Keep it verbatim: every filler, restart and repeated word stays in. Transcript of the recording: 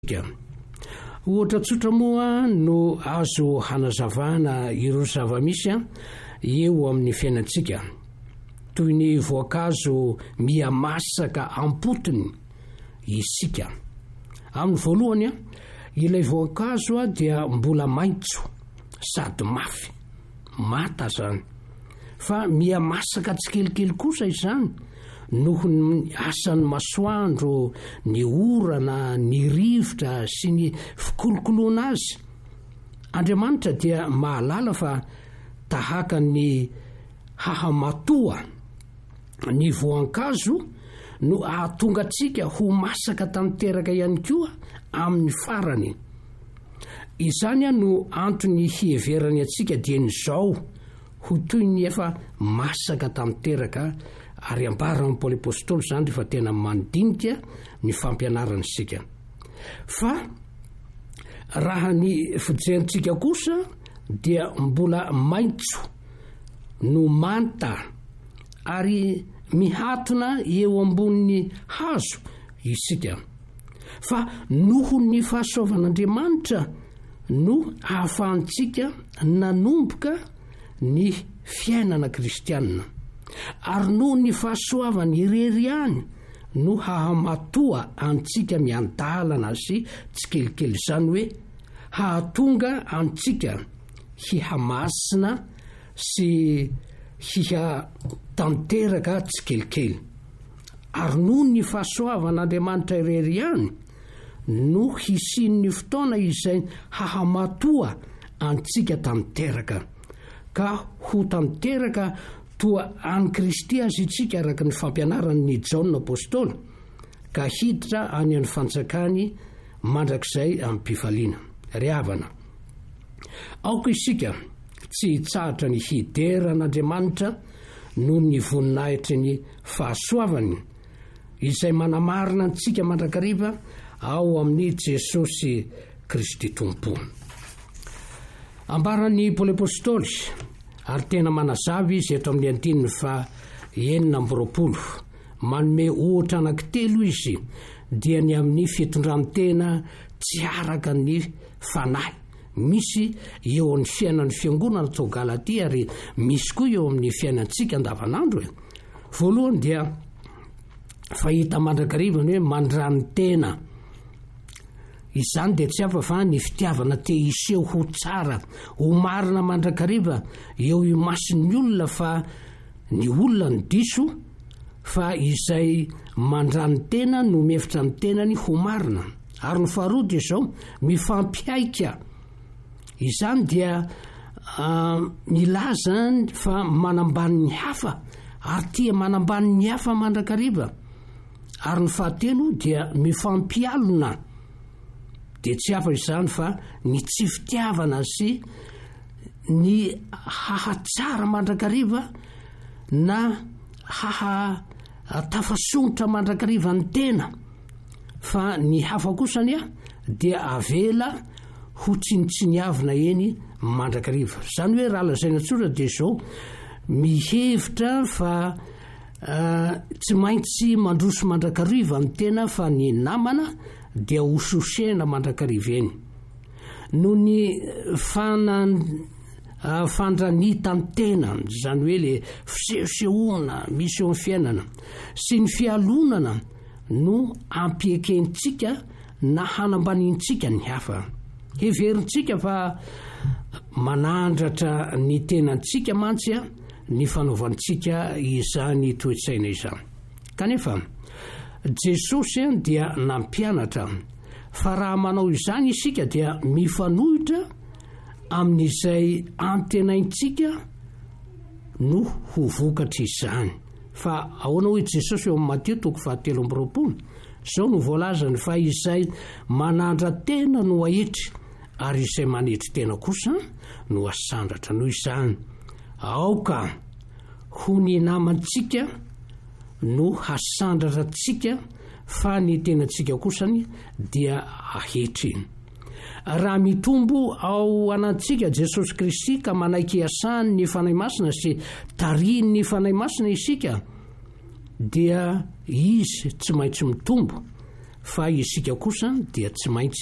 Ohatra tsotra moa no azo hanazavana ireo zava-misy eo amin'ny fiainantsika, toy ny voankazo mihamasaka ampotony isika. Amin'ny voalohany a, ilay voankazo a dia mbola maitso sady mafy, mata zany. Fa mihamasaka tsikelikely kosa izany noho ny asan'ny masoandro, ny orana, ny rivotra sy ny fikolokoloana azy. Andriamanitra dia mahalala fa tahaka ny hahamatoa ny voankazo no ahatonga antsika ho masaka tanteraka ihany koa amin'ny farany. Izany no antony hieverany antsika dia n'izao ho toy ny efa masaka tanteraka, ary ambaran'ny Paoly Apôstôly zany rehefa tena mandinika ny fampianarany sika. Fa raha ny fijerintsika kosa dia mbola maitso no manta ary mihatona eo ambonin'ny hazo isika. Fa noho ny fahasoavan'Andriamanitra no ahafahantsika nanomboka ny fiainana kristianina, ary noho ny fahasoavany irery ihany no hahamatoa antsika miandalana sy tsikelikely, zany hoe hahatonga antsika hihamasina sy hihatanteraka tsikelikely. Ary noho ny fahasoavan'Andriamanitra irery ihany no hisin'ny fotoana izay hahamatoa antsika tanteraka, ka ho tanteraka toa any Kristy azy itsika araka ny fampianaran'ny Jaona Apôstôly, ka hiditra any amin'ny fanjakany mandrakizay amin'ny mpifaliana ry havana. Aoka isika tsy hitsahatra ny hideran'Andriamanitra noho ny voninahitry ny fahasoavany izay manamarina antsika mandrakariva ao amin'ny Jesosy Kristy Tompo. Ambaran'ny Paoly Apôstôly, ary tena manazava izy eto amin'ny andininy fa enina amby roapolo, manome ohatra anankitelo izy, dia ny amin'ny fitondrantena tsy araka ny fanahy misy eo amin'ny fiainan'ny fiangonana atao Galatia, ary misy koa eo amin'ny fiainantsika andavanandro. Voalohany dia fahita mandrakarivany hoe mandran-tena. Izany dia tsy hafa fa ny fitiavana te iseho ho tsara, ho marina mandrakariva eo i mason'ny olona, fa ny olona ny diso, fa izay mandran-tena no mefitra ny tenany ho marina. Ary ny faharoa dia izao, mifampiaika. Izany dia uh, milaza fa manambany ny hafa, ary tia manambany ny hafa mandrakariva. Ary ny fahatelo dia mifampialona, dia tsy hafa izany fa ny tsy fitiavana sy ny hahatsara mandrakariva na hahatafasongotra mandrakariva ny tena. Fa ny hafa kosany a dia avela ho tsinitsiniavina eny mandrakariva. Zany hoe raha lazaina tsotra dia izao, mihevitra fa uh, tsy maintsy mandroso mandrakariva ny tena, fa ny namana dia hososena mandrakariva eny. No ny fana uh, fandranita ny tena, zany hoe le fisehosehoana misy eo amin'ny fiainana sy ny fialonana no ampiekentsika na hanambanintsika ny hafa. Heverintsika fa manandratra ny tenantsika mantsy a ny fanaovantsika izany toetsaina izany. Kanefa Jesosy dia nampianatra fa raha manao izany isika dia mifanohitra amin'izay antenaintsika no ho vokatra izany. Fa ahoana hoe Jesosy eo amin'ny Matteo toko fahatelo amby roapolo, izao no voalazany fa izay manandra tena no ahitry, ary izay manetry tena kosa no asandratra. Noho izany, aoka ho ny namantsika no hasandratra tsika, fa ny tenantsika kosany dia ahetry. Raha mitombo ao anantsika Jesosy Kristy ka manaiky iasany ny fanahy masina sy tariny ny fanahy masina isika, dia izy tsy maintsy mitombo, fa isika kosa dia tsy maintsy